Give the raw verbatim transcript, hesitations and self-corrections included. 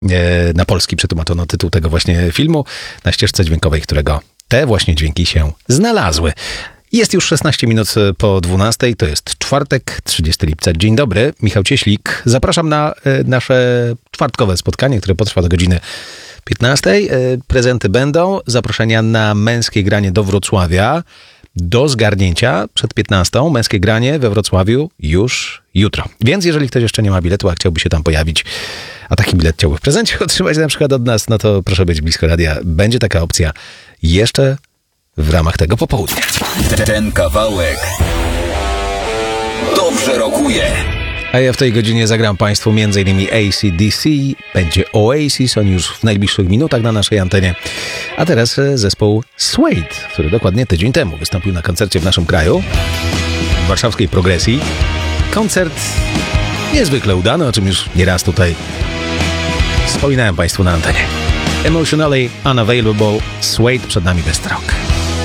Na polski przetłumaczono tytuł tego właśnie filmu na ścieżce dźwiękowej, którego te właśnie dźwięki się znalazły. Jest już szesnaście minut po dwunastej, to jest czwartek, trzydziestego lipca. Dzień dobry, Michał Cieślik. Zapraszam na nasze czwartkowe spotkanie, które potrwa do godziny piętnastej. Prezenty będą, zaproszenia na męskie granie do Wrocławia do zgarnięcia przed piętnastą. Męskie granie we Wrocławiu już jutro. Więc jeżeli ktoś jeszcze nie ma biletu, a chciałby się tam pojawić, a taki bilet chciałby w prezencie otrzymać na przykład od nas, no to proszę być blisko radia. Będzie taka opcja jeszcze w ramach tego popołudnia. Ten kawałek dobrze rokuje. A ja w tej godzinie zagram Państwu m.in. A C D C, będzie Oasis, oni już w najbliższych minutach na naszej antenie. A teraz zespół Suede, który dokładnie tydzień temu wystąpił na koncercie w naszym kraju, w warszawskiej Progresji. Koncert niezwykle udany, o czym już nieraz tutaj wspominałem Państwu na antenie. Emotionally Unavailable, Suede przed nami bez rok.